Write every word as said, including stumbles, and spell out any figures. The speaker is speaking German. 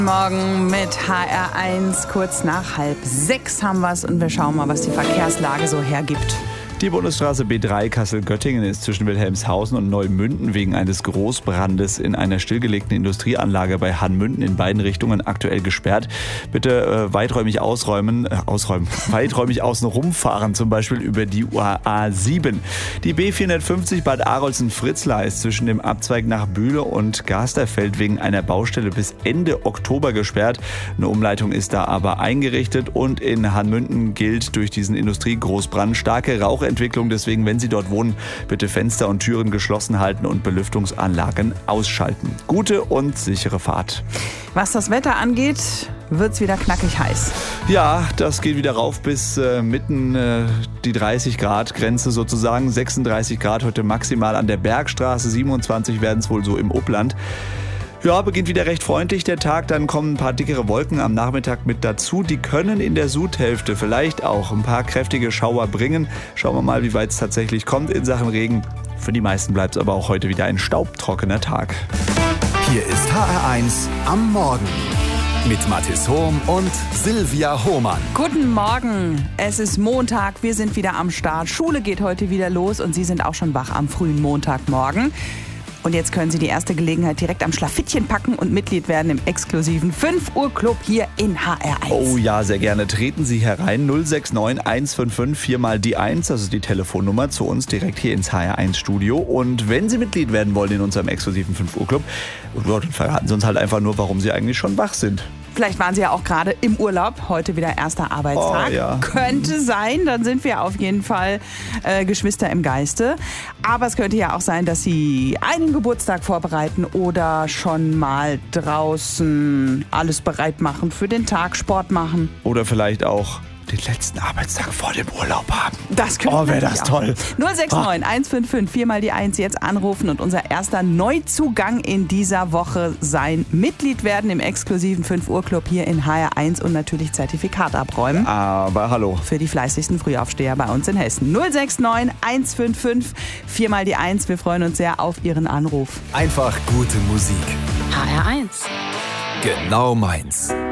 Morgen mit H R eins, kurz nach halb sechs haben wir es und wir schauen mal, was die Verkehrslage so hergibt. Die Bundesstraße B drei Kassel-Göttingen ist zwischen Wilhelmshausen und Neumünden wegen eines Großbrandes in einer stillgelegten Industrieanlage bei Hanmünden in beiden Richtungen aktuell gesperrt. Bitte äh, weiträumig ausräumen, äh, ausräumen, weiträumig außen rumfahren, zum Beispiel über die A sieben. Die B vierhundertfünfzig Bad Arolsen-Fritzlar ist zwischen dem Abzweig nach Bühle und Gasterfeld wegen einer Baustelle bis Ende Oktober gesperrt. Eine Umleitung ist da aber eingerichtet und in Hanmünden gilt durch diesen Industriegroßbrand starke Rauchentwicklung. Deswegen, wenn Sie dort wohnen, bitte Fenster und Türen geschlossen halten und Belüftungsanlagen ausschalten. Gute und sichere Fahrt. Was das Wetter angeht, wird es wieder knackig heiß. Ja, das geht wieder rauf bis äh, mitten äh, die dreißig Grad Grenze sozusagen. sechsunddreißig Grad heute maximal an der Bergstraße, siebenundzwanzig werden es wohl so im Upland. Ja, beginnt wieder recht freundlich der Tag, dann kommen ein paar dickere Wolken am Nachmittag mit dazu. Die können in der Südhälfte vielleicht auch ein paar kräftige Schauer bringen. Schauen wir mal, wie weit es tatsächlich kommt in Sachen Regen. Für die meisten bleibt es aber auch heute wieder ein staubtrockener Tag. Hier ist H R eins am Morgen mit Mathis Hohm und Silvia Hohmann. Guten Morgen, es ist Montag, wir sind wieder am Start. Schule geht heute wieder los und Sie sind auch schon wach am frühen Montagmorgen. Und jetzt können Sie die erste Gelegenheit direkt am Schlafittchen packen und Mitglied werden im exklusiven fünf Uhr Club hier in H R eins. Oh ja, sehr gerne. Treten Sie herein. null sechs neun eins fünf fünf vier mal die eins, das ist die Telefonnummer zu uns direkt hier ins H R eins Studio. Und wenn Sie Mitglied werden wollen in unserem exklusiven fünf Uhr Club, dann verraten Sie uns halt einfach nur, warum Sie eigentlich schon wach sind. Vielleicht waren Sie ja auch gerade im Urlaub, heute wieder erster Arbeitstag. Oh, ja. Könnte sein, dann sind wir auf jeden Fall äh, Geschwister im Geiste. Aber es könnte ja auch sein, dass Sie einen Geburtstag vorbereiten oder schon mal draußen alles bereit machen für den Tag, Sport machen. Oder vielleicht auch den letzten Arbeitstag vor dem Urlaub haben. Das könnte Oh, wäre das toll. null sechs neun eins fünf fünf vier mal die eins jetzt anrufen und unser erster Neuzugang in dieser Woche sein. Mitglied werden im exklusiven fünf Uhr Club hier in H R eins und natürlich Zertifikat abräumen. Aber hallo. Für die fleißigsten Frühaufsteher bei uns in Hessen. null sechs neun eins fünf fünf vier mal die eins. Wir freuen uns sehr auf Ihren Anruf. Einfach gute Musik. H R eins. Genau meins.